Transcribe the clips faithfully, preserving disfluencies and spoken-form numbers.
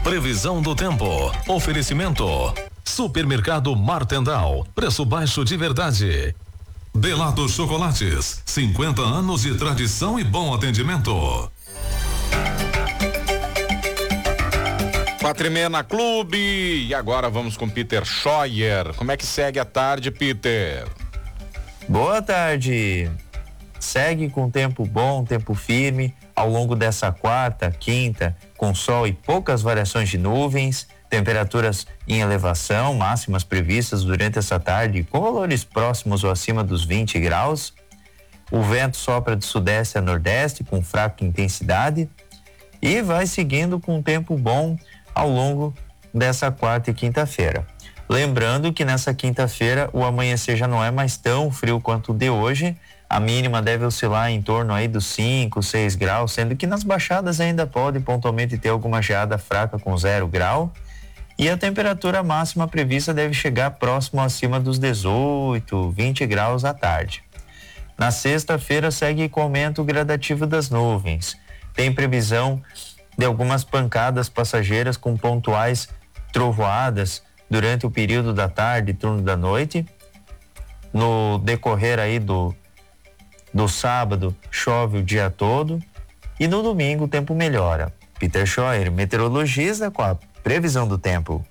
Previsão do tempo. Oferecimento. Supermercado Martendal. Preço baixo de verdade. Delado Chocolates. cinquenta anos de tradição e bom atendimento. Quatro e meia na Clube. E agora vamos com Peter Scheuer. Como é que segue a tarde, Peter? Boa tarde. Segue com tempo bom, tempo firme, ao longo dessa quarta, quinta, com sol e poucas variações de nuvens, temperaturas em elevação, máximas previstas durante essa tarde, com valores próximos ou acima dos vinte graus. O vento sopra de sudeste a nordeste, com fraca intensidade, e vai seguindo com tempo bom ao longo dessa quarta e quinta-feira. Lembrando que nessa quinta-feira o amanhecer já não é mais tão frio quanto o de hoje. A mínima deve oscilar em torno aí dos cinco, seis graus, sendo que nas baixadas ainda pode pontualmente ter alguma geada fraca com zero grau. E a temperatura máxima prevista deve chegar próximo acima dos dezoito, vinte graus à tarde. Na sexta-feira segue com aumento gradativo das nuvens. Tem previsão de algumas pancadas passageiras com pontuais trovoadas durante o período da tarde e turno da noite. No decorrer aí do, do sábado, chove o dia todo e no domingo o tempo melhora. Peter Scheuer, meteorologista, com a previsão do tempo.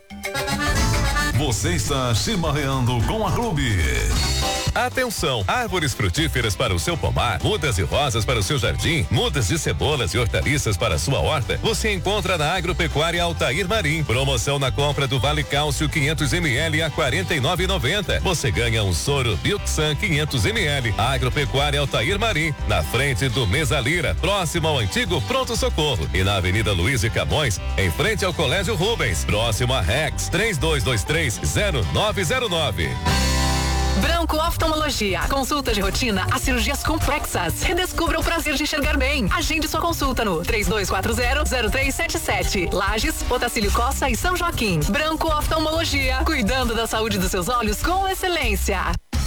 Você está chimarreando com a Clube. Atenção, árvores frutíferas para o seu pomar, mudas e rosas para o seu jardim, mudas de cebolas e hortaliças para a sua horta, você encontra na Agropecuária Altair Marim. Promoção na compra do Vale Cálcio quinhentos mililitros a quarenta e nove reais e noventa centavos. Você ganha um soro Bioxan quinhentos mililitros. Agropecuária Altair Marim, na frente do Mesa Lira, próximo ao antigo Pronto Socorro, e na Avenida Luiz de Camões, em frente ao Colégio Rubens, próximo a Rex, três dois dois três zero nove zero nove. Branco Oftalmologia. Consulta de rotina a cirurgias complexas. Redescubra o prazer de enxergar bem. Agende sua consulta no três dois quatro zero zero três sete sete. Lages, Otacílio Costa e São Joaquim. Branco Oftalmologia. Cuidando da saúde dos seus olhos com excelência.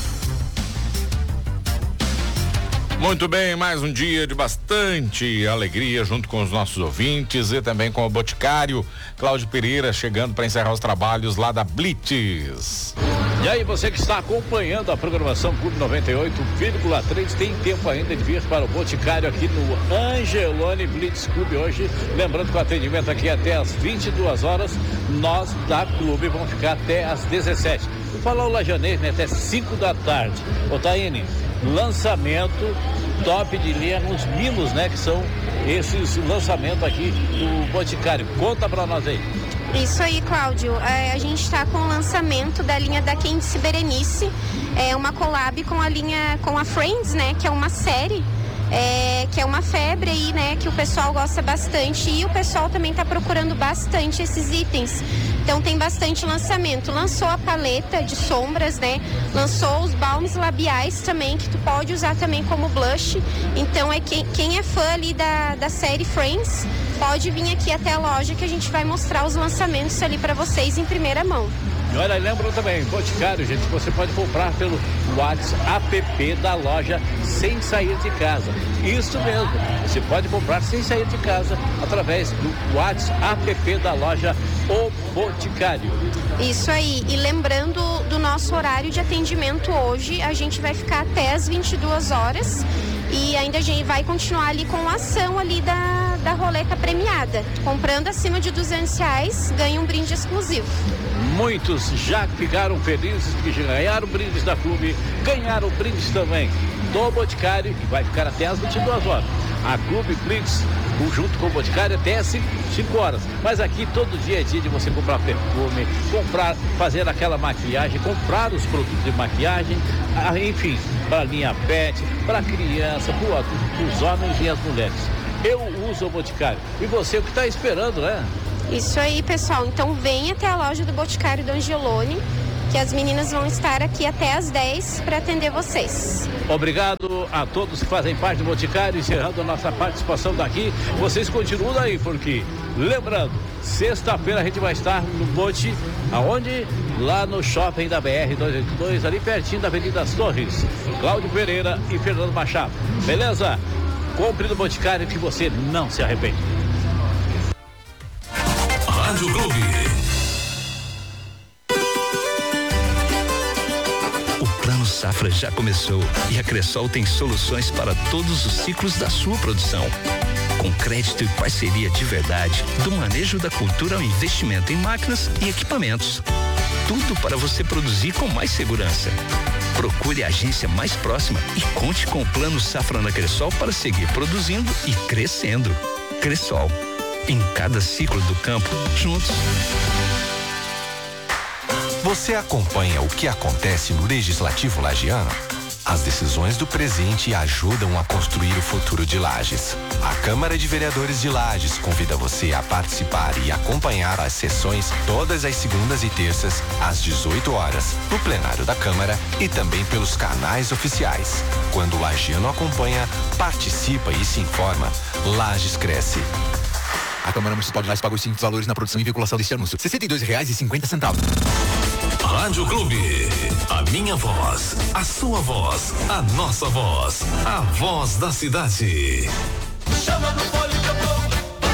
Muito bem, mais um dia de bastante alegria junto com os nossos ouvintes e também com o Boticário. Cláudio Pereira chegando para encerrar os trabalhos lá da Blitz. E aí, você que está acompanhando a programação Clube noventa e oito vírgula três, tem tempo ainda de vir para o Boticário aqui no Angelone Blitz Clube hoje. Lembrando que o atendimento aqui é até às vinte e duas horas, nós da Clube vamos ficar até às dezessete. Vou falar o Lajanês, né? Até cinco da tarde. Ô Taine, lançamento top de linha nos mimos, né? Que são esses lançamentos aqui do Boticário. Conta pra nós aí. Isso aí, Cláudio. É, a gente está com o lançamento da linha da Candice Berenice, é uma collab com a linha, com a Friends, né? Que é uma série, é, que é uma febre aí, né? Que o pessoal gosta bastante e o pessoal também está procurando bastante esses itens. Então tem bastante lançamento. Lançou a paleta de sombras, né? Lançou os balmes labiais também, que tu pode usar também como blush. Então é quem, quem é fã ali da, da série Friends, pode vir aqui até a loja que a gente vai mostrar os lançamentos ali para vocês em primeira mão. E olha, lembra também, Boticário, gente, você pode comprar pelo WhatsApp app da loja sem sair de casa. Isso mesmo, você pode comprar sem sair de casa através do WhatsApp app da loja O Boticário. Isso aí, e lembrando do nosso horário de atendimento hoje, a gente vai ficar até as vinte e duas horas e ainda a gente vai continuar ali com a ação ali da, da roleta premiada. Comprando acima de duzentos reais, ganha um brinde exclusivo. Muitos já ficaram felizes que já ganharam brindes da Clube, ganharam brindes também do Boticário e vai ficar até as vinte e duas horas. A Clube Blitz, junto com o Boticário, até as cinco horas. Mas aqui todo dia é dia de você comprar perfume, comprar, fazer aquela maquiagem, comprar os produtos de maquiagem, enfim, para a linha pet, para a criança, para os homens e as mulheres. Eu uso o Boticário. E você, o que está esperando, né? Isso aí, pessoal. Então vem até a loja do Boticário do Angelone, que as meninas vão estar aqui até às dez para atender vocês. Obrigado a todos que fazem parte do Boticário, encerrando a nossa participação daqui. Vocês continuam aí, porque, lembrando, sexta-feira a gente vai estar no Bote, aonde? Lá no shopping da B R duzentos e oitenta e dois, ali pertinho da Avenida das Torres. Cláudio Pereira e Fernando Machado. Beleza? Compre no Boticário que você não se arrepende. Rádio Clube. O Plano Safra já começou e a Cressol tem soluções para todos os ciclos da sua produção. Com crédito e parceria de verdade, do manejo da cultura ao investimento em máquinas e equipamentos. Tudo para você produzir com mais segurança. Procure a agência mais próxima e conte com o Plano Safra na Cressol para seguir produzindo e crescendo. Cressol, em cada ciclo do campo, juntos. Você acompanha o que acontece no Legislativo Lagiano? As decisões do presente ajudam a construir o futuro de Lages. A Câmara de Vereadores de Lages convida você a participar e acompanhar as sessões todas as segundas e terças, às dezoito horas, no plenário da Câmara e também pelos canais oficiais. Quando o lagiano acompanha, participa e se informa, Lages cresce. A Câmara Municipal de Lages pagou os seguintes valores na produção e vinculação deste anúncio: sessenta e dois reais e cinquenta centavos. Rádio Clube, a minha voz, a sua voz, a nossa voz, a voz da cidade. Chama no fone que eu vou.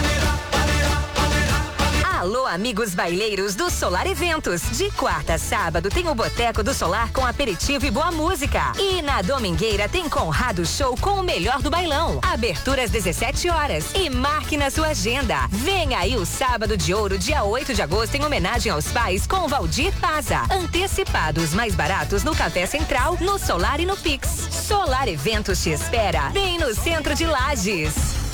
Alô, amigos baileiros do Solar Eventos. De quarta a sábado tem o Boteco do Solar com aperitivo e boa música. E na domingueira tem Conrado Show com o melhor do bailão. Abertura às dezessete horas. E marque na sua agenda. Vem aí o Sábado de Ouro, dia oito de agosto, em homenagem aos pais com Valdir Paza. Antecipados mais baratos no Café Central, no Solar e no Pix. Solar Eventos te espera. Bem no centro de Lages.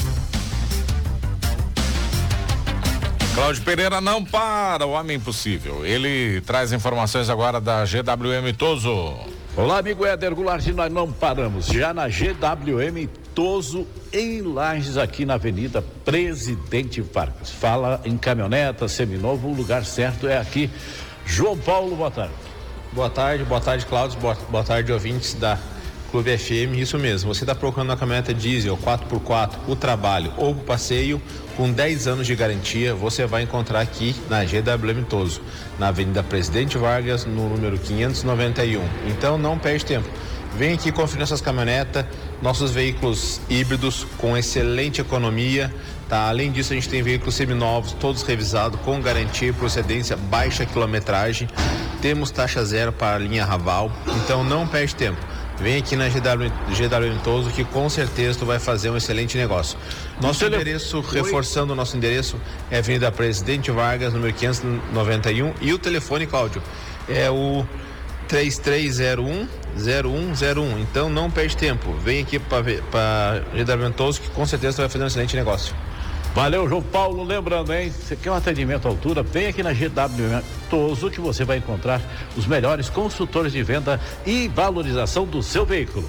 Cláudio Pereira não para, o homem impossível. Ele traz informações agora da G W M Toso. Olá, amigo Éder Goulart, nós não paramos. Já na G W M Toso, em Lages, aqui na Avenida Presidente Vargas. Fala em caminhoneta, seminovo, o lugar certo é aqui. João Paulo, boa tarde. Boa tarde, boa tarde, Cláudio, boa, boa tarde, ouvintes da Clube F M, isso mesmo. Você está procurando uma caminhoneta diesel quatro por quatro, o trabalho ou o passeio, com dez anos de garantia, você vai encontrar aqui na G W M Toso, na Avenida Presidente Vargas, no número quinhentos e noventa e um. Então não perde tempo. Vem aqui conferir nossas caminhonetas, nossos veículos híbridos com excelente economia, tá? Além disso, a gente tem veículos seminovos, todos revisados, com garantia e procedência, baixa quilometragem. Temos taxa zero para a linha Raval, então não perde tempo. Vem aqui na G W, G W M Toso, que com certeza tu vai fazer um excelente negócio. Nosso Você endereço, le... reforçando o nosso endereço, é Avenida Presidente Vargas, número quinhentos e noventa e um, e o telefone, Cláudio, é o três três zero um, zero um zero um. Então não perde tempo, vem aqui para G W M Toso, que com certeza tu vai fazer um excelente negócio. Valeu, João Paulo. Lembrando, hein? Você quer um atendimento à altura? Vem aqui na G W M Toso, que você vai encontrar os melhores consultores de venda e valorização do seu veículo.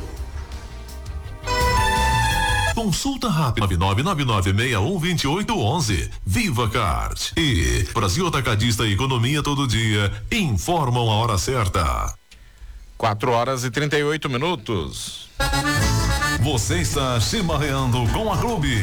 Consulta rápida nove nove nove nove seis um dois oito um um. Viva Card e Brasil Atacadista e Economia Todo Dia informam a hora certa. quatro horas e trinta e oito minutos. Você está chimarreando com a Clube.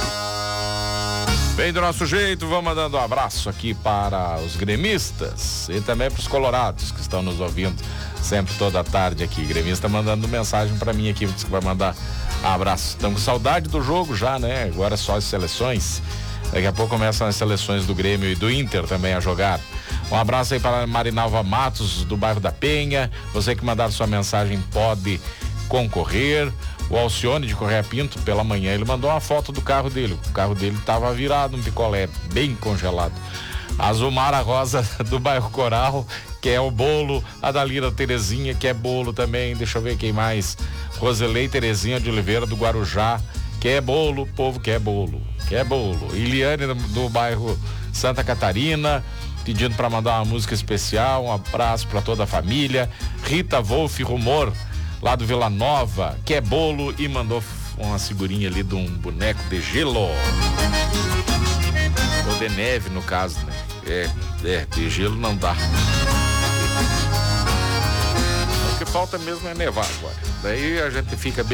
Bem do nosso jeito, vamos mandando um abraço aqui para os gremistas e também para os colorados que estão nos ouvindo sempre toda tarde aqui. Gremista mandando mensagem para mim aqui, que vai mandar abraço. Estamos com saudade do jogo já, né? Agora só as seleções. Daqui a pouco começam as seleções do Grêmio e do Inter também a jogar. Um abraço aí para Marinalva Matos, do bairro da Penha. Você que mandar sua mensagem pode concorrer. O Alcione de Correia Pinto, pela manhã, ele mandou uma foto do carro dele. O carro dele estava virado, um picolé bem congelado. A Zumara Rosa, do bairro Coral, que é o bolo. A Dalira Terezinha, que é bolo também. Deixa eu ver quem mais. Roselei Terezinha de Oliveira, do Guarujá, que é bolo. O povo quer bolo, quer bolo. Iliane, do, do bairro Santa Catarina, pedindo para mandar uma música especial. Um abraço para toda a família. Rita Wolf Rumor, lá do Vila Nova, que é bolo, e mandou uma figurinha ali de um boneco de gelo. Ou de neve, no caso, né? É, é, de gelo não dá. O que falta mesmo é nevar agora. Daí a gente fica bem